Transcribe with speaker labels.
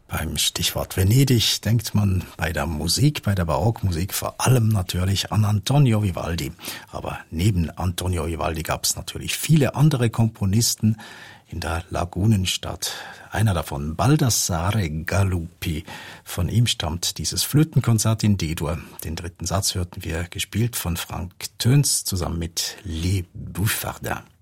Speaker 1: Beim Stichwort Venedig denkt man bei der Musik, bei der Barockmusik vor allem natürlich an Antonio Vivaldi. Aber neben Antonio Vivaldi gab es natürlich viele andere Komponisten in der Lagunenstadt. Einer davon, Baldassare Galuppi. Von ihm stammt dieses Flötenkonzert in D-Dur. Den dritten Satz hörten wir, gespielt von Frank Töns zusammen mit Les Bouffardins.